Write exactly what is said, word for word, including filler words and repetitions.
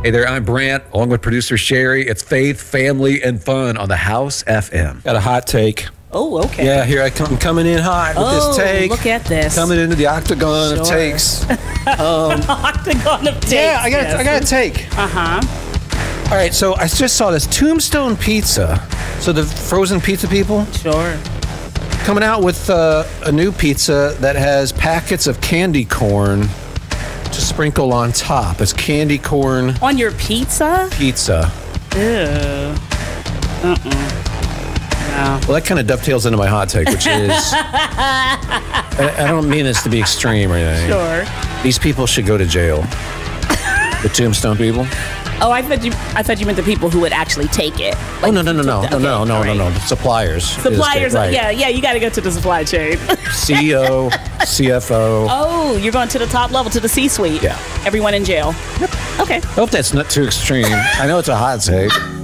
Hey there, I'm Brant, along with producer Sherry. It's faith, family, and fun on the House F M. Got a hot take. Oh, okay. Yeah, here I come, coming in hot with oh, this take. Look at this. Coming into the octagon Sure. of takes. Um, octagon of takes. Yeah, I got, yes. I got a take. Uh huh. All right, so I just saw this Tombstone Pizza. So the frozen pizza people Sure. coming out with uh, a new pizza that has packets of candy corn to sprinkle on top. It's candy corn On your pizza? pizza. Ew. Uh-uh. No. Well, that kind of dovetails into my hot take, which is I, I don't mean this to be extreme or anything. Sure. These people should go to jail. The Tombstone people. Oh, I thought you. I thought you meant the people who would actually take it. Oh no no no no Okay, no no no all no right. no the suppliers. Suppliers. Right. Yeah, yeah. You got to go to the supply chain. C E O, C F O. Oh, you're going to the top level, to the C-suite. Yeah. Everyone in jail. Yep. Okay. I hope that's not too extreme. I know it's a hot take.